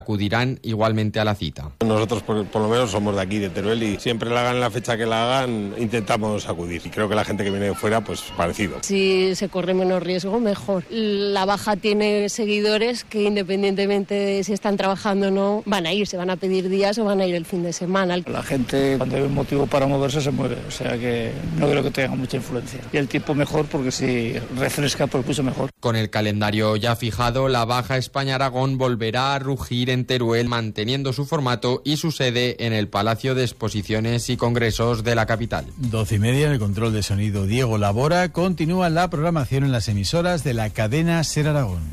acudirán igualmente a la cita. Nosotros por lo menos somos de aquí, de Teruel, y siempre la hagan en la fecha que la hagan, intentamos acudir. Y creo que la gente que viene de fuera, pues parecido. Si se corre menos riesgo, mejor. La baja tiene seguidores que independientemente de si están trabajando o no, van a ir, se van a pedir días o van a ir el fin de semana. La gente cuando hay un motivo para moverse se mueve, o sea que no creo que tenga mucha influencia. Y el tiempo mejor porque si refresca pues mucho mejor. Con el calendario ya fijado, la Baja España-Aragón volverá a rugir en Teruel, manteniendo su formato y su sede en el Palacio de Exposiciones y Congresos de la capital. 12:30, en el control de sonido Diego Labora. Continúa la programación en las emisoras de la cadena SER Aragón.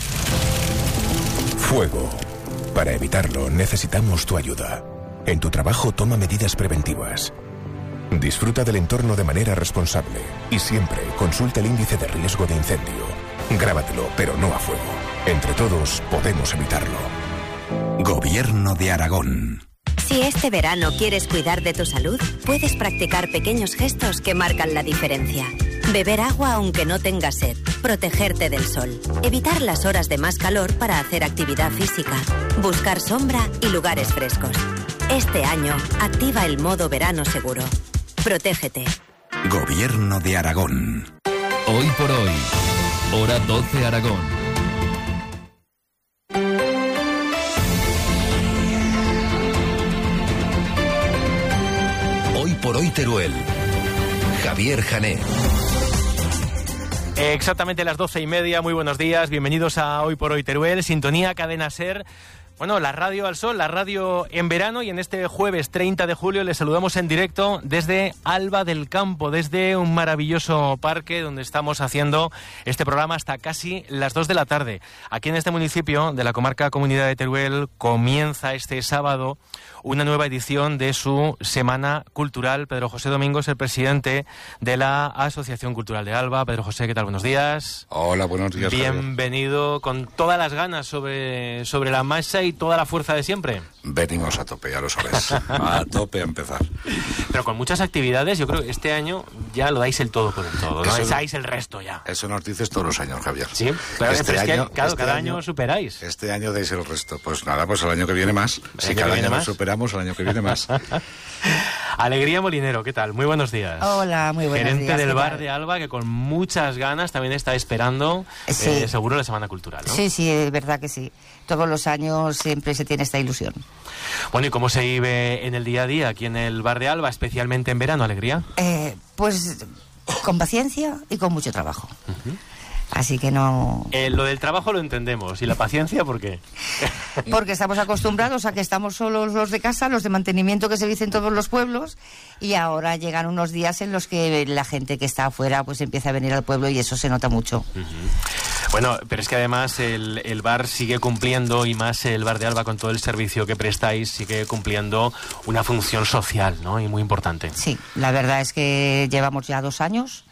Fuego. Para evitarlo necesitamos tu ayuda. En tu trabajo toma medidas preventivas. Disfruta del entorno de manera responsable y siempre consulta el índice de riesgo de incendio. Grábatelo, pero no a fuego. Entre todos podemos evitarlo. Gobierno de Aragón. Si este verano quieres cuidar de tu salud, puedes practicar pequeños gestos que marcan la diferencia. Beber agua aunque no tengas sed, protegerte del sol, evitar las horas de más calor para hacer actividad física, buscar sombra y lugares frescos. Este año, activa el modo verano seguro. Protégete. Gobierno de Aragón. Hoy por hoy, hora 12 Aragón. Hoy por hoy Teruel. Javier Jané. Exactamente las 12:30, muy buenos días, bienvenidos a Hoy por hoy Teruel, sintonía Cadena SER. Bueno, la radio al sol, la radio en verano, y en este jueves 30 de julio les saludamos en directo desde Alba del Campo, desde un maravilloso parque donde estamos haciendo este programa hasta casi las 2 de la tarde. Aquí en este municipio de la comarca Comunidad de Teruel comienza este sábado una nueva edición de su Semana Cultural. Pedro José Domingo es el presidente de la Asociación Cultural de Alba. Pedro José, ¿qué tal? Buenos días. Hola, buenos días. Bienvenido, con todas las ganas sobre la masa y toda la fuerza de siempre. Venimos a tope, ya lo sabes. A tope a empezar. Pero con muchas actividades, yo creo que este año ya lo dais el todo por el todo, ¿no? Dais el resto ya. Eso nos dices todos los años, Javier. Sí, pero es que cada año superáis. Este año dais el resto. Pues nada, pues el año que viene más. Si cada año nos superamos, el año que viene más. Alegría Molinero, ¿qué tal? Muy buenos días. Hola, muy buenos días. Gerente del bar de Alba, que con muchas ganas también está esperando, sí. Seguro, la Semana Cultural, ¿no? Sí, es verdad que sí. Todos los años siempre se tiene esta ilusión. Bueno, ¿y cómo se vive en el día a día aquí en el bar de Alba, especialmente en verano, Alegría? Pues con paciencia y con mucho trabajo. Uh-huh. Así que no... Lo del trabajo lo entendemos. ¿Y la paciencia por qué? Porque estamos acostumbrados a que estamos solos los de casa, los de mantenimiento que se dice en todos los pueblos, y ahora llegan unos días en los que la gente que está afuera pues empieza a venir al pueblo y eso se nota mucho. Uh-huh. Bueno, pero es que además el bar sigue cumpliendo, y más el bar de Alba con todo el servicio que prestáis, sigue cumpliendo una función social, ¿no? Y muy importante. Sí, la verdad es que llevamos ya 2 años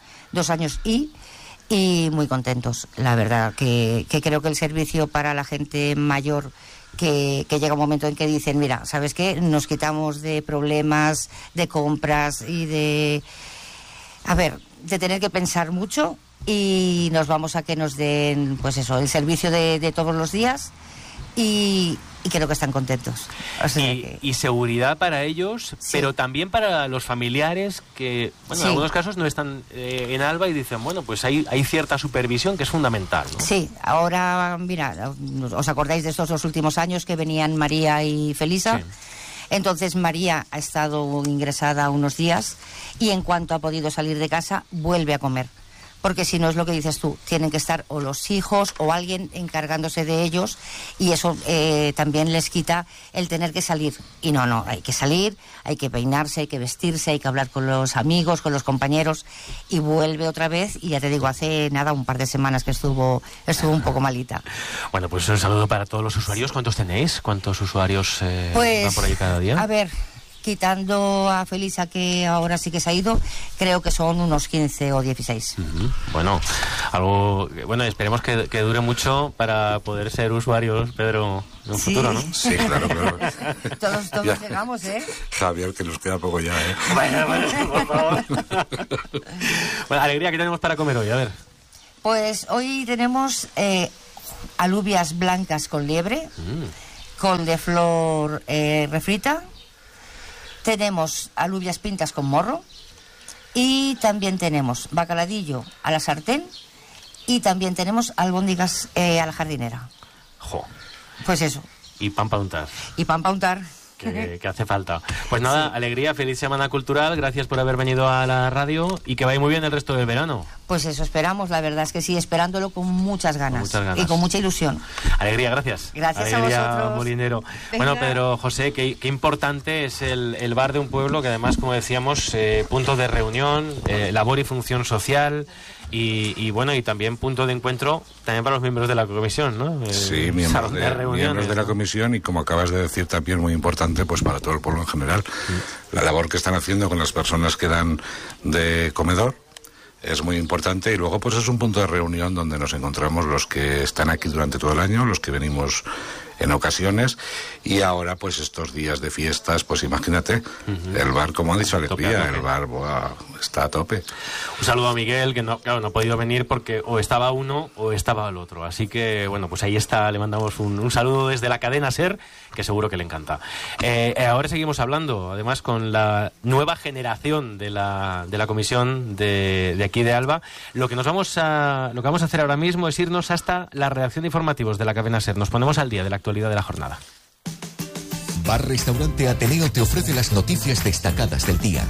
y muy contentos, la verdad, que creo que el servicio para la gente mayor, que llega un momento en que dicen, mira, ¿sabes qué? Nos quitamos de problemas, de compras y de tener que pensar mucho, y nos vamos a que nos den, pues eso, el servicio de todos los días, y creo que están contentos. O sea y seguridad para ellos, sí. Pero también para los familiares que, bueno, sí. En algunos casos no están en Alba y dicen, bueno, pues hay cierta supervisión que es fundamental, ¿no? Sí, ahora, mira, ¿os acordáis de estos 2 últimos años que venían María y Felisa? Sí. Entonces María ha estado ingresada unos días y en cuanto ha podido salir de casa vuelve a comer. Porque si no, es lo que dices tú, tienen que estar o los hijos o alguien encargándose de ellos, y eso también les quita el tener que salir. Y no, hay que salir, hay que peinarse, hay que vestirse, hay que hablar con los amigos, con los compañeros, y vuelve otra vez, y ya te digo, hace nada, un par de semanas que estuvo un poco malita. Bueno, pues un saludo para todos los usuarios. ¿Cuántos tenéis? ¿Cuántos usuarios van por ahí cada día? A ver, quitando a Felisa, que ahora sí que se ha ido, creo que son unos 15 o 16. Uh-huh. Bueno, esperemos que dure mucho para poder ser usuarios, Pedro, en un futuro, ¿no? Sí, claro. Todos llegamos, ¿eh? Javier, que nos queda poco ya, ¿eh? Bueno, por favor. Bueno, Alegría, ¿qué tenemos para comer hoy? A ver. Pues hoy tenemos alubias blancas con liebre, col de flor refrita, tenemos alubias pintas con morro y también tenemos bacaladillo a la sartén y también tenemos albóndigas a la jardinera. Jo. Pues eso. Y pan para untar. Y pan para untar. Que hace falta. Pues nada, sí. Alegría, feliz Semana Cultural, gracias por haber venido a la radio y que vaya muy bien el resto del verano. Pues eso esperamos, la verdad es que sí, esperándolo con muchas ganas y con mucha ilusión. Alegría, gracias. Gracias Alegría, a vosotros. Molinero. Venga. Bueno, Pedro José, qué importante es el bar de un pueblo que además, como decíamos, punto de reunión, labor y función social. Y bueno, y también punto de encuentro también para los miembros de la comisión, ¿no? Sí, miembros de la comisión y, como acabas de decir, también muy importante pues para todo el pueblo en general. La labor que están haciendo con las personas que dan de comedor es muy importante, y luego pues es un punto de reunión donde nos encontramos los que están aquí durante todo el año, los que venimos en ocasiones, y ahora pues estos días de fiestas, pues imagínate, el bar, como ha dicho Alegría, el bar está a tope. Un saludo a Miguel, que no ha podido venir porque o estaba uno o estaba el otro, así que bueno, pues ahí está, le mandamos un saludo desde la cadena SER, que seguro que le encanta. Ahora seguimos hablando, además, con la nueva generación de la comisión de aquí de Alba. Lo que vamos a hacer ahora mismo es irnos hasta la redacción de informativos de la cadena SER. Nos ponemos al día de la actualidad de la jornada. Bar-Restaurante Ateneo te ofrece las noticias destacadas del día.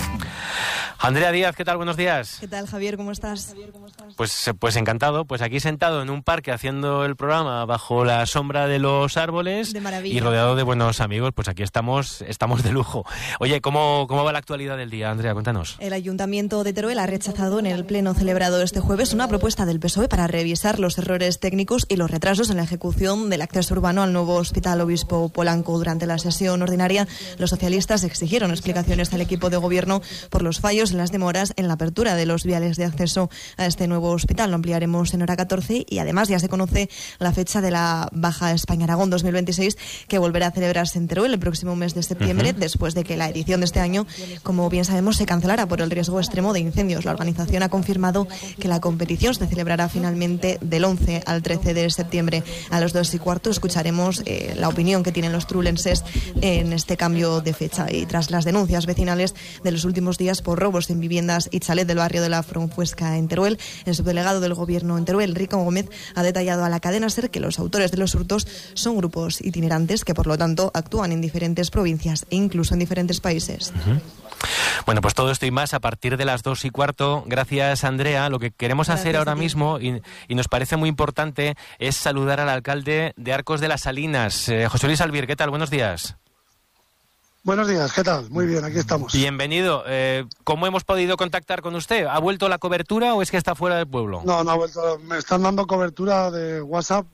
Andrea Díaz, ¿qué tal? Buenos días. ¿Qué tal, Javier? ¿Cómo estás? Pues encantado. Pues aquí sentado en un parque haciendo el programa bajo la sombra de los árboles. De maravilla. Y rodeado de buenos amigos, pues aquí estamos de lujo. Oye, ¿cómo va la actualidad del día, Andrea? Cuéntanos. El Ayuntamiento de Teruel ha rechazado en el pleno celebrado este jueves una propuesta del PSOE para revisar los errores técnicos y los retrasos en la ejecución del acceso urbano al nuevo Hospital Obispo Polanco. Durante la sesión ordinaria, los socialistas exigieron explicaciones al equipo de gobierno por los fallos en las demoras en la apertura de los viales de acceso a este nuevo hospital. Lo ampliaremos en hora 14 y además ya se conoce la fecha de la Baja España-Aragón 2026, que volverá a celebrarse en Teruel el próximo mes de septiembre, después de que la edición de este año, como bien sabemos, se cancelara por el riesgo extremo de incendios. La organización ha confirmado que la competición se celebrará finalmente del 11 al 13 de septiembre. A las 2:15 escucharemos la opinión que tienen los trulenses en este cambio de fecha. Y tras las denuncias vecinales de los últimos días por robos en viviendas y chalet del barrio de la Fronfuesca en Teruel, el subdelegado del Gobierno en Teruel, Rico Gómez, ha detallado a la cadena SER que los autores de los hurtos son grupos itinerantes que, por lo tanto, actúan en diferentes provincias e incluso en diferentes países. Bueno, pues todo esto y más a partir de las 2:15. Gracias, Andrea. Lo que queremos hacer ahora mismo, y nos parece muy importante, es saludar al alcalde de Arcos de las Salinas, José Luis Albir. ¿Qué tal? Buenos días. Buenos días, ¿qué tal? Muy bien, aquí estamos. Bienvenido. ¿Cómo hemos podido contactar con usted? ¿Ha vuelto la cobertura o es que está fuera del pueblo? No ha vuelto. Me están dando cobertura de WhatsApp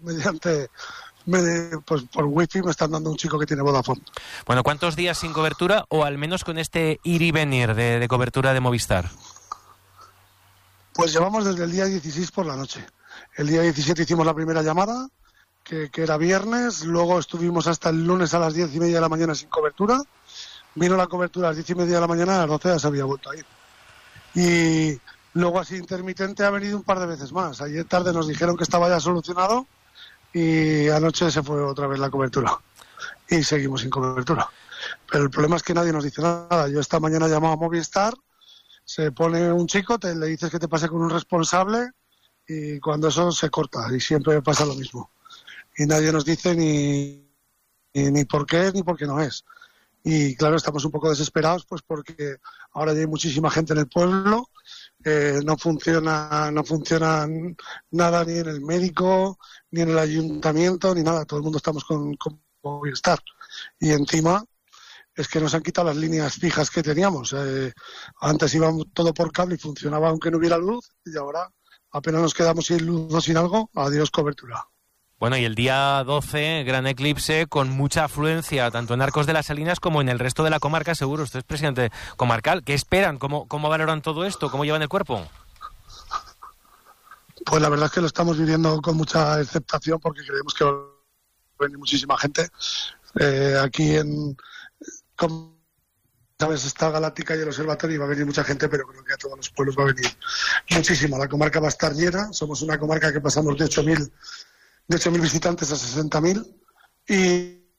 pues por wifi me están dando un chico que tiene Vodafone. Bueno, ¿cuántos días sin cobertura o al menos con este ir y venir de cobertura de Movistar? Pues llevamos desde el día 16 por la noche. El día 17 hicimos la primera llamada, que era viernes, luego estuvimos hasta el lunes a las 10:30 de la mañana sin cobertura. Vino la cobertura a las 10:30 de la mañana, a las 12 ya se había vuelto a ir. Y luego así intermitente ha venido un par de veces más. Ayer tarde nos dijeron que estaba ya solucionado y anoche se fue otra vez la cobertura. Y seguimos sin cobertura. Pero el problema es que nadie nos dice nada. Yo esta mañana he llamado a Movistar, se pone un chico, le dices que te pase con un responsable y cuando eso se corta y siempre pasa lo mismo. Y nadie nos dice ni por qué ni por qué no es. Y claro, estamos un poco desesperados pues porque ahora ya hay muchísima gente en el pueblo, no funciona nada ni en el médico, ni en el ayuntamiento, ni nada, todo el mundo estamos con Movistar. Y encima es que nos han quitado las líneas fijas que teníamos. Antes íbamos todo por cable y funcionaba aunque no hubiera luz, y ahora apenas nos quedamos sin luz o sin algo, adiós cobertura. Bueno, y el día 12, gran eclipse con mucha afluencia, tanto en Arcos de las Salinas como en el resto de la comarca, seguro. Usted es presidente comarcal. ¿Qué esperan? ¿Cómo valoran todo esto? ¿Cómo llevan el cuerpo? Pues la verdad es que lo estamos viviendo con mucha aceptación porque creemos que va a venir muchísima gente. Aquí como sabes, está Galáctica y el observatorio y va a venir mucha gente, pero creo que a todos los pueblos va a venir muchísima. La comarca va a estar llena. Somos una comarca que pasamos de 8.000 visitantes a 60.000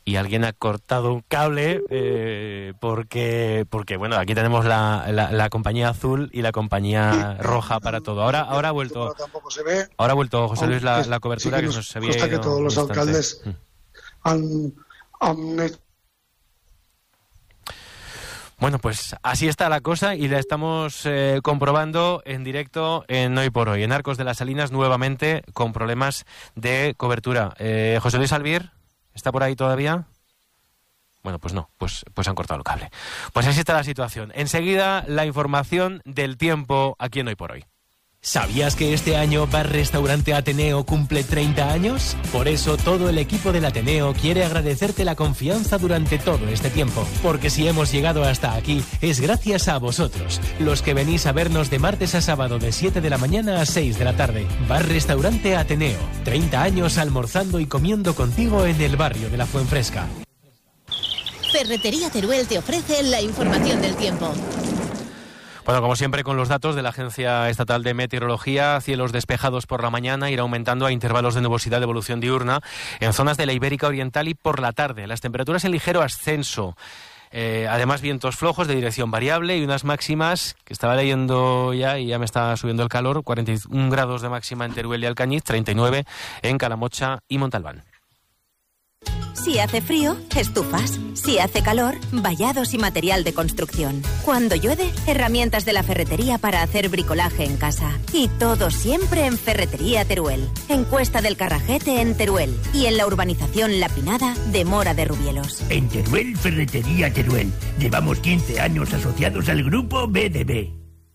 y alguien ha cortado un cable porque bueno, aquí tenemos la compañía azul y la compañía roja para todo. Ahora ha vuelto. Tampoco se ve. Ahora ha vuelto, José Luis, la cobertura sí que nos se había consta que ido todos los un instante. alcaldes han hecho. Bueno, pues así está la cosa y la estamos comprobando en directo en Hoy por Hoy. En Arcos de las Salinas, nuevamente, con problemas de cobertura. José Luis Albir, ¿está por ahí todavía? Bueno, pues no, pues han cortado el cable. Pues así está la situación. Enseguida, la información del tiempo aquí en Hoy por Hoy. ¿Sabías que este año Bar Restaurante Ateneo cumple 30 años? Por eso todo el equipo del Ateneo quiere agradecerte la confianza durante todo este tiempo. Porque si hemos llegado hasta aquí es gracias a vosotros, los que venís a vernos de martes a sábado de 7 de la mañana a 6 de la tarde. Bar Restaurante Ateneo, 30 años almorzando y comiendo contigo en el barrio de la Fuenfresca. Ferretería Teruel te ofrece la información del tiempo. Bueno, como siempre, con los datos de la Agencia Estatal de Meteorología, cielos despejados por la mañana, irá aumentando a intervalos de nubosidad de evolución diurna en zonas de la Ibérica Oriental y por la tarde. Las temperaturas en ligero ascenso. Además, vientos flojos de dirección variable y unas máximas que estaba leyendo ya y ya me está subiendo el calor. 41 grados de máxima en Teruel y Alcañiz, 39 en Calamocha y Montalbán. Si hace frío, estufas. Si hace calor, vallados y material de construcción. Cuando llueve, herramientas de la ferretería para hacer bricolaje en casa. Y todo siempre en Ferretería Teruel. En Cuesta del Carrajete en Teruel. Y en la urbanización La Pinada de Mora de Rubielos. En Teruel, Ferretería Teruel. Llevamos 15 años asociados al grupo BDB.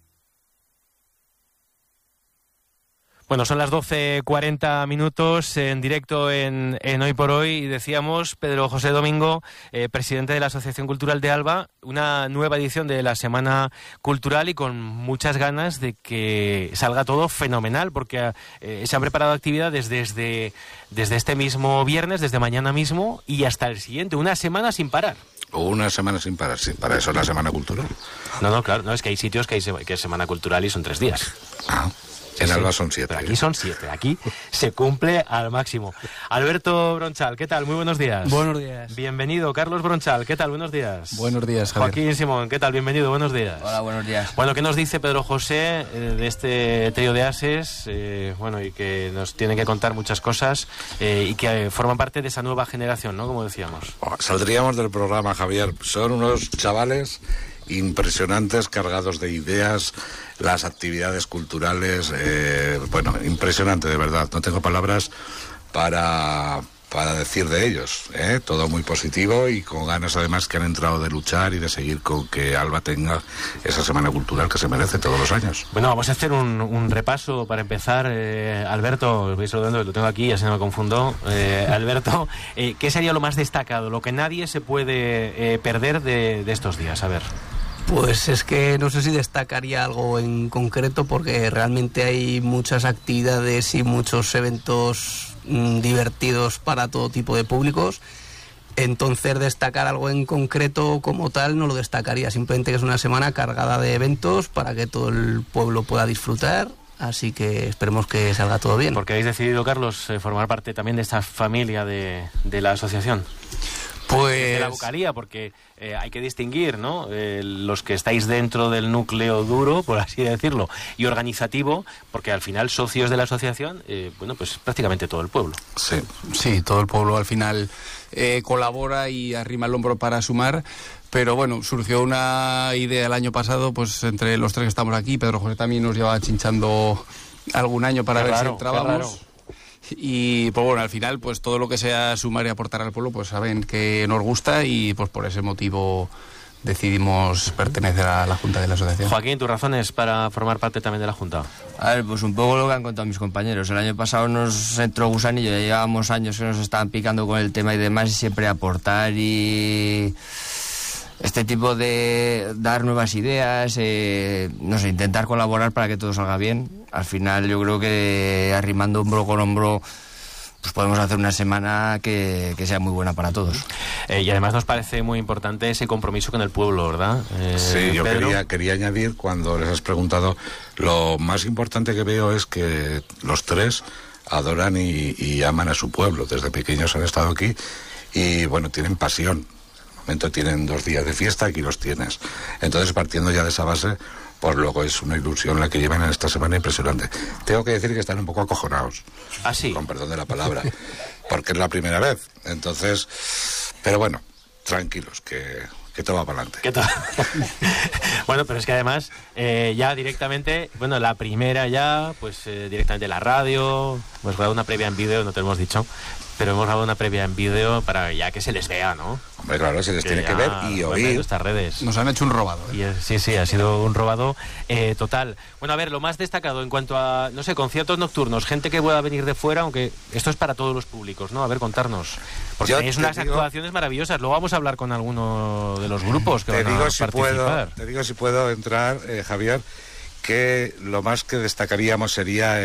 Bueno, son las 12:40 minutos en directo en Hoy por Hoy y decíamos, Pedro José Domingo, presidente de la Asociación Cultural de Alba, una nueva edición de la Semana Cultural y con muchas ganas de que salga todo fenomenal porque se han preparado actividades desde este mismo viernes, desde mañana mismo y hasta el siguiente, una semana sin parar. Una semana sin parar, sí, para eso es la Semana Cultural. No, claro, no, es que hay sitios que es Semana Cultural y son 3 días. Ah. En Alba son 7. Pero aquí son 7, aquí se cumple al máximo. Alberto Bronchal, ¿qué tal? Muy buenos días. Buenos días. Bienvenido. Carlos Bronchal, ¿qué tal? Buenos días. Buenos días, Javier. Joaquín Simón, ¿qué tal? Bienvenido, buenos días. Hola, buenos días. Bueno, ¿qué nos dice Pedro José de este trío de ases? Bueno, y que nos tiene que contar muchas cosas y que forman parte de esa nueva generación, ¿no? Como decíamos. Saldríamos del programa, Javier. Son unos chavales impresionantes, cargados de ideas, las actividades culturales, bueno, impresionante de verdad, no tengo palabras para decir de ellos, todo muy positivo y con ganas además que han entrado de luchar y de seguir con que Alba tenga esa semana cultural que se merece todos los años. Bueno, vamos a hacer un repaso para empezar. Alberto, lo veis saludando, lo tengo aquí, ya se me confundo. Alberto, ¿qué sería lo más destacado, lo que nadie se puede perder de estos días? A ver. Pues es que no sé si destacaría algo en concreto porque realmente hay muchas actividades y muchos eventos divertidos para todo tipo de públicos. Entonces destacar algo en concreto como tal no lo destacaría, simplemente que es una semana cargada de eventos para que todo el pueblo pueda disfrutar. Así que esperemos que salga todo bien. ¿Por qué habéis decidido, Carlos, formar parte también de esta familia de la asociación? Pues de la vocalía, porque hay que distinguir, ¿no? Los que estáis dentro del núcleo duro, por así decirlo, y organizativo, porque al final socios de la asociación, bueno, pues prácticamente todo el pueblo. Sí, todo el pueblo al final colabora y arrima el hombro para sumar. Pero bueno, surgió una idea el año pasado, pues entre los 3 que estamos aquí, Pedro José también nos llevaba chinchando algún año para ver si entrábamos. Y pues bueno, al final pues todo lo que sea sumar y aportar al pueblo pues saben que nos gusta y pues por ese motivo decidimos pertenecer a la Junta de la Asociación. Joaquín, ¿tus razones para formar parte también de la Junta? A ver, pues un poco lo que han contado mis compañeros. El año pasado nos entró gusanillo, ya llevábamos años que nos estaban picando con el tema y demás, y siempre aportar y este tipo de dar nuevas ideas, no sé, intentar colaborar para que todo salga bien. Al final yo creo que arrimando hombro con hombro pues podemos hacer una semana que sea muy buena para todos. Y además nos parece muy importante ese compromiso con el pueblo, ¿verdad? Sí, yo quería añadir, cuando les has preguntado, lo más importante que veo es que los 3 adoran y aman a su pueblo. Desde pequeños han estado aquí y bueno, tienen pasión. En el momento tienen 2 días de fiesta, aquí los tienes. Entonces, partiendo ya de esa base, pues luego es una ilusión la que llevan en esta semana impresionante. Tengo que decir que están un poco acojonados. ¿Ah, sí? Con perdón de la palabra, porque es la primera vez. Entonces, pero bueno, tranquilos, que todo va para adelante. Bueno, pero es que además, ya directamente, bueno, la primera ya, pues directamente la radio, hemos grabado una previa en vídeo, no te lo hemos dicho, pero hemos grabado una previa en vídeo para ya que se les vea, ¿no? Hombre, claro, se les tiene que ver y oír. En nuestras redes. Nos han hecho un robado. Sí, ha sido un robado total. Bueno, a ver, lo más destacado en cuanto a, no sé, conciertos nocturnos, gente que pueda venir de fuera, aunque esto es para todos los públicos, ¿no? A ver, contarnos. Porque tenéis unas actuaciones maravillosas. Luego vamos a hablar con alguno de los grupos que van a participar. Te digo si puedo entrar, Javier, que lo más que destacaríamos sería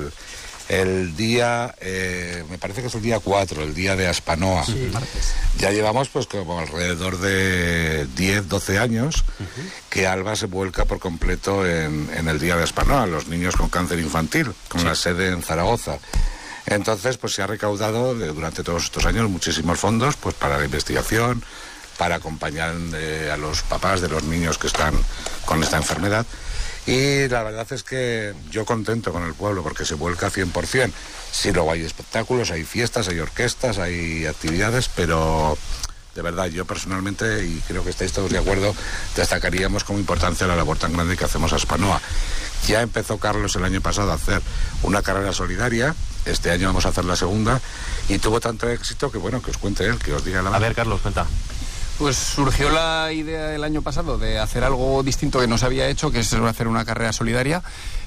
el día, me parece que es el día 4, el día de Aspanoa. Sí, martes. Ya llevamos pues como alrededor de 10, 12 años que Alba se vuelca por completo en el día de Aspanoa, los niños con cáncer infantil, con la sede en Zaragoza. Entonces, pues se ha recaudado durante todos estos años muchísimos fondos pues para la investigación, para acompañar a los papás de los niños que están con esta enfermedad. Y la verdad es que yo contento con el pueblo porque se vuelca 100%. Sí, luego hay espectáculos, hay fiestas, hay orquestas, hay actividades, pero de verdad yo personalmente, y creo que estáis todos de acuerdo, destacaríamos como importancia la labor tan grande que hacemos a Aspanoa. Ya empezó Carlos el año pasado a hacer una carrera solidaria, este año vamos a hacer la segunda, y tuvo tanto éxito que bueno, que os cuente él, que os diga la verdad. A ver, Carlos, cuenta. Pues surgió la idea el año pasado de hacer algo distinto que no se había hecho, que es hacer una carrera solidaria.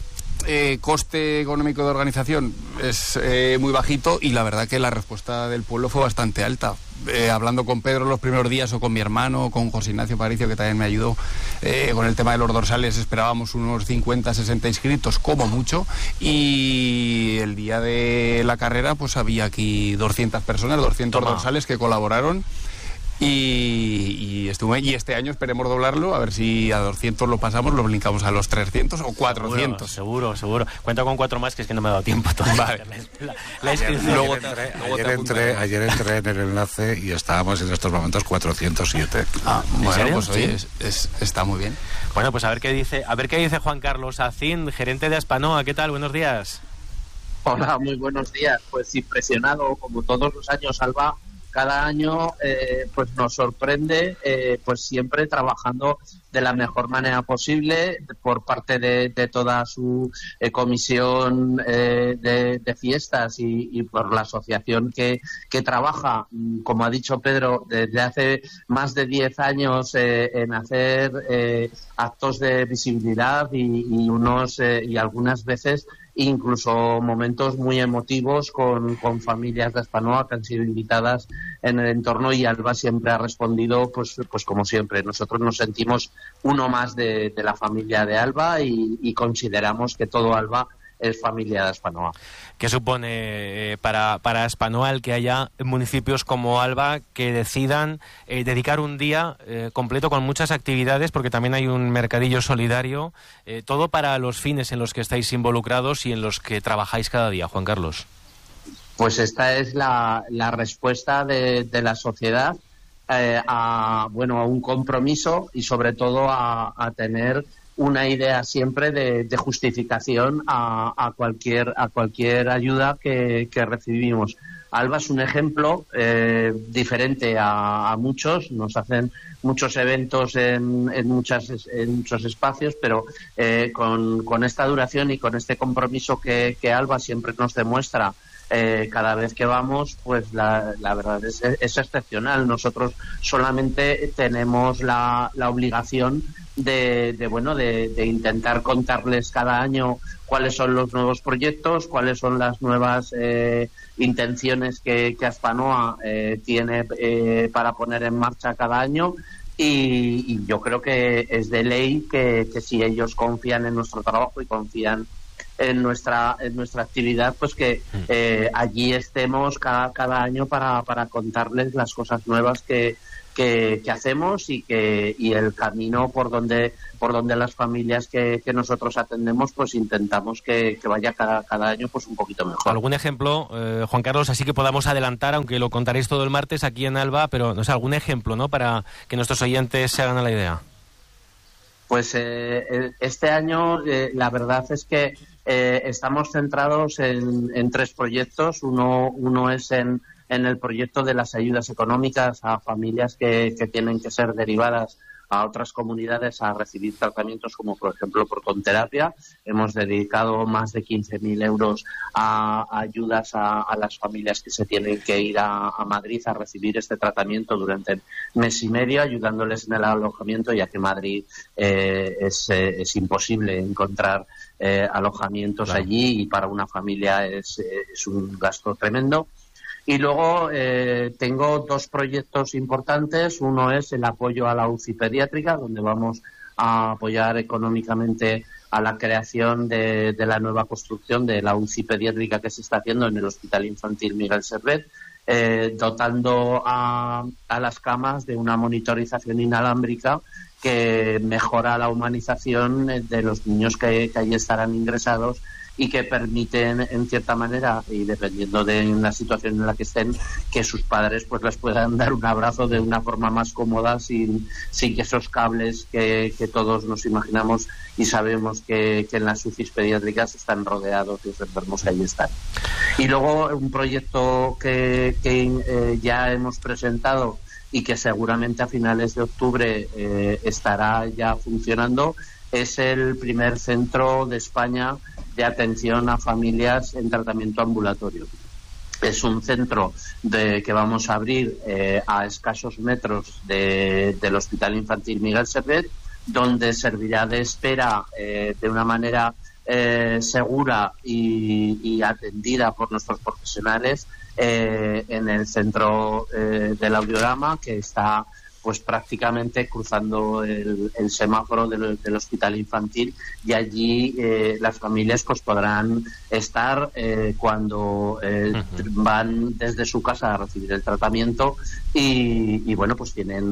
Coste económico de organización es muy bajito y la verdad que la respuesta del pueblo fue bastante alta. Hablando con Pedro los primeros días o con mi hermano, con José Ignacio Paricio, que también me ayudó con el tema de los dorsales, esperábamos unos 50, 60 inscritos como mucho, y el día de la carrera pues había aquí 200 personas, 200 dorsales que colaboraron. Y este año esperemos doblarlo, a ver si a 200 lo pasamos, lo brincamos a los 300 o 400. Seguro. Cuento con 4 más, que es que no me ha dado tiempo todavía. Vale. La inscripción. Ayer entré en el enlace y estábamos en estos momentos 407. Bueno, pues oye, está muy bien. Bueno, pues a ver qué dice Juan Carlos Acín, gerente de Aspanoa. ¿Qué tal? Buenos días. Hola, muy buenos días. Pues impresionado, como todos los años, Alba. Cada año pues nos sorprende pues siempre trabajando de la mejor manera posible por parte de toda su comisión de fiestas y por la asociación que trabaja, como ha dicho Pedro, desde hace más de 10 años en hacer actos de visibilidad y algunas veces incluso momentos muy emotivos con familias de Aspanoa que han sido invitadas en el entorno, y Alba siempre ha respondido pues como siempre. Nosotros nos sentimos uno más de la familia de Alba y consideramos que todo Alba es familia de Aspanoa. ¿Qué supone para Aspanoa el que haya municipios como Alba que decidan dedicar un día completo con muchas actividades, porque también hay un mercadillo solidario, todo para los fines en los que estáis involucrados y en los que trabajáis cada día, Juan Carlos? Pues esta es la respuesta de la sociedad a un compromiso y sobre todo a tener una idea siempre de justificación a cualquier ayuda que recibimos. Alba es un ejemplo diferente a muchos. Nos hacen muchos eventos en muchos espacios, pero con esta duración y con este compromiso que Alba siempre nos demuestra cada vez que vamos, pues la verdad es excepcional. Nosotros solamente tenemos la obligación de intentar contarles cada año cuáles son los nuevos proyectos, cuáles son las nuevas intenciones que Aspanoa tiene para poner en marcha cada año, y yo creo que es de ley que si ellos confían en nuestro trabajo y confían en nuestra actividad, pues que allí estemos cada año para contarles las cosas nuevas que que hacemos y el camino por donde las familias que nosotros atendemos pues intentamos que vaya cada año pues un poquito mejor. ¿Algún ejemplo, Juan Carlos, así que podamos adelantar, aunque lo contaréis todo el martes aquí en Alba, pero no sé, algún ejemplo, ¿no?, para que nuestros oyentes se hagan a la idea? Pues este año la verdad es que estamos centrados en 3 proyectos. Uno es en el proyecto de las ayudas económicas a familias que tienen que ser derivadas a otras comunidades a recibir tratamientos como por ejemplo protonterapia. Hemos dedicado más de 15.000 euros a ayudas a las familias que se tienen que ir a Madrid a recibir este tratamiento durante mes y medio, ayudándoles en el alojamiento, ya que Madrid es imposible encontrar alojamientos allí, y para una familia es un gasto tremendo. Y luego tengo 2 proyectos importantes. Uno es el apoyo a la UCI pediátrica, donde vamos a apoyar económicamente a la creación de la nueva construcción de la UCI pediátrica que se está haciendo en el Hospital Infantil Miguel Servet, dotando a las camas de una monitorización inalámbrica que mejora la humanización de los niños que allí estarán ingresados, y que permiten, en cierta manera, y dependiendo de la situación en la que estén, que sus padres pues les puedan dar un abrazo de una forma más cómoda, sin que esos cables que todos nos imaginamos y sabemos que en las UCIs pediátricas están rodeados de los enfermos que ahí están. Y luego un proyecto que ya hemos presentado y que seguramente a finales de octubre estará ya funcionando, es el primer centro de España de atención a familias en tratamiento ambulatorio. Es un centro que vamos a abrir a escasos metros del Hospital Infantil Miguel Servet, donde servirá de espera de una manera segura y atendida por nuestros profesionales en el centro del Audiorama, que está pues prácticamente cruzando el semáforo del hospital infantil, y allí las familias pues podrán estar cuando van desde su casa a recibir el tratamiento y bueno, pues tienen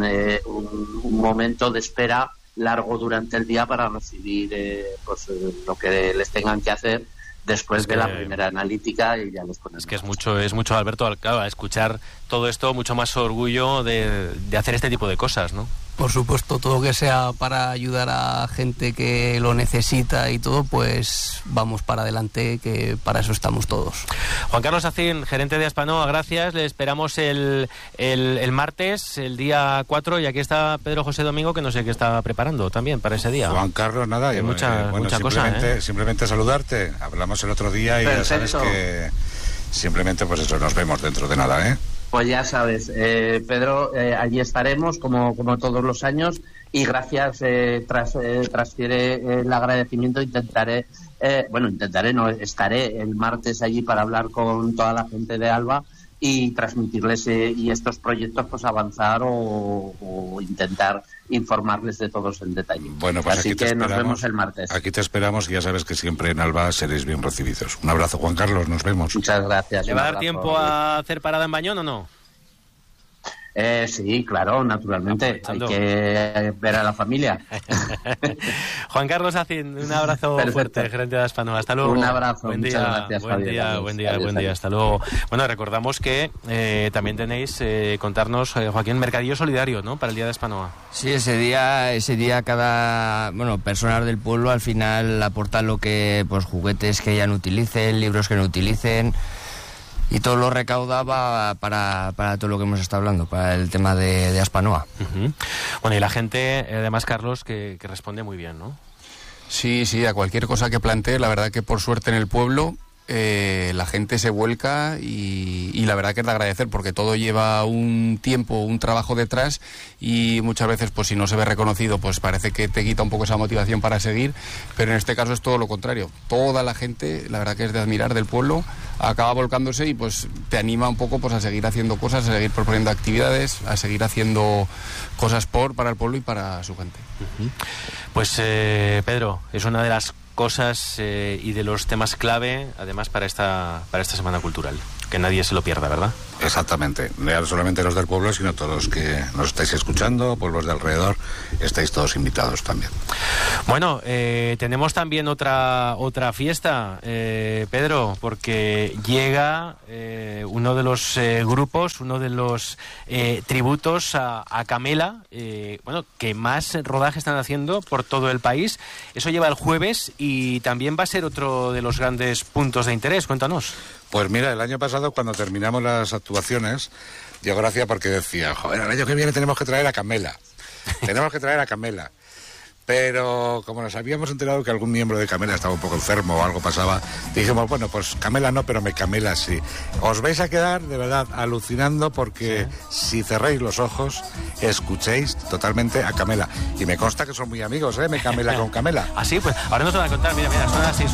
un momento de espera largo durante el día para recibir pues lo que les tengan que hacer después de la primera analítica, y ya les ponen. Es que es mucho, Alberto, a escuchar todo esto, mucho más orgullo de hacer este tipo de cosas, ¿no? Por supuesto, todo que sea para ayudar a gente que lo necesita y todo, pues vamos para adelante, que para eso estamos todos. Juan Carlos Acín, gerente de Aspanoa, gracias. Le esperamos el martes, el día 4, y aquí está Pedro José Domingo, que no sé qué está preparando también para ese día. Juan Carlos, nada, hay mucha cosa, simplemente saludarte. Hablamos el otro día y Perfecto. Ya sabes que simplemente pues eso, nos vemos dentro de nada, ¿eh? Pues ya sabes, Pedro, allí estaremos como todos los años, y gracias, transfiere el agradecimiento. Estaré el martes allí para hablar con toda la gente de Alba y transmitirles y estos proyectos pues avanzar o intentar informarles de todos en detalle. Bueno, pues así que nos vemos el martes. Aquí te esperamos, y ya sabes que siempre en Alba seréis bien recibidos. Un abrazo, Juan Carlos, nos vemos. Muchas gracias. ¿Le va a dar tiempo a hacer parada en Bañón o no? Sí, claro, naturalmente. Hay que ver a la familia. Juan Carlos Acín, un abrazo fuerte, gerente de Aspanoa. Hasta luego. Un abrazo. Buen día, gracias, buen día. Hasta luego. Bueno, recordamos que también tenéis contarnos, Joaquín, Mercadillo Solidario, ¿no?, para el día de Aspanoa. Sí, ese día cada personas del pueblo al final aportan lo que, pues, juguetes que ya no utilicen, libros que no utilicen. Y todo lo recaudaba para todo lo que hemos estado hablando, para el tema de Aspanoa. Bueno, y la gente, además, Carlos, que responde muy bien, ¿no? Sí, a cualquier cosa que plantee, la verdad que por suerte en el pueblo la gente se vuelca y la verdad que es de agradecer, porque todo lleva un tiempo, un trabajo detrás, y muchas veces pues si no se ve reconocido pues parece que te quita un poco esa motivación para seguir, pero en este caso es todo lo contrario. Toda la gente, la verdad que es de admirar, del pueblo, acaba volcándose y pues te anima un poco pues a seguir haciendo cosas, a seguir proponiendo actividades, a seguir haciendo cosas para el pueblo y para su gente. Pues Pedro, es una de las cosas y de los temas clave, además, para esta Semana Cultural. Que nadie se lo pierda, ¿verdad? Exactamente, no solamente los del pueblo, sino todos los que nos estáis escuchando, pueblos de alrededor, estáis todos invitados también. Bueno, tenemos también otra fiesta, Pedro, porque llega uno de los grupos, uno de los tributos a Camela, bueno, que más rodaje están haciendo por todo el país. Eso lleva el jueves y también va a ser otro de los grandes puntos de interés. Cuéntanos. Pues mira, el año pasado cuando terminamos las actuaciones, dio gracia porque decía, joder, el año que viene tenemos que traer a Camela. Tenemos que traer a Camela. Pero como nos habíamos enterado que algún miembro de Camela estaba un poco enfermo o algo pasaba, dijimos, bueno, pues Camela no, pero Camela sí. Os vais a quedar de verdad alucinando porque si cerréis los ojos, escuchéis totalmente a Camela. Y me consta que son muy amigos, Camela con Camela. Así, pues ahora nos van a contar, mira, son así.